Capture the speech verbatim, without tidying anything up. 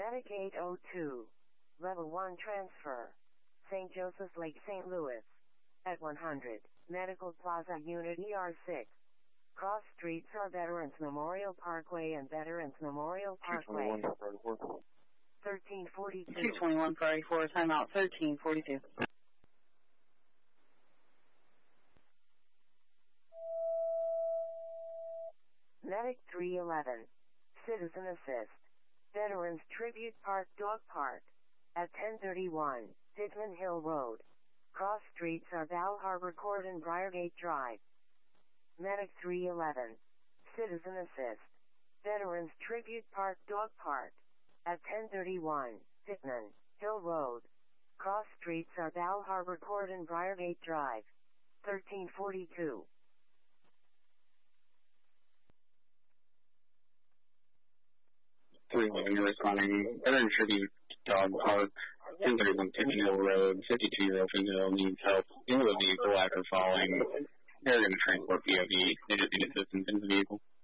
Medic eight oh two. Level one transfer. Saint Joseph Lake, Saint Louis. At one hundred. Medical Plaza Unit E R six. Cross streets are Veterans Memorial Parkway and Veterans Memorial Parkway. thirteen forty-two. two twenty-one for eighty-four, timeout thirteen forty-two. Medic three eleven. Citizen Assist. Veterans Tribute Park Dog Park. At ten thirty-one, Pittman Hill Road. Cross streets are Val Harbor Court and Briargate Drive. Medic three eleven. Citizen Assist. Veterans Tribute Park Dog Park. At ten thirty-one, Pittman Hill Road. Cross streets are Val Harbor Court and Briargate Drive. thirteen forty-two. three eleven, you're responding. Veteran Tribute Dog Park, ten thirty-one Pittman Hill Road, fifty-two-year-old female needs help in the vehicle after falling. They're going to transport P O V. They just need assistance in the vehicle.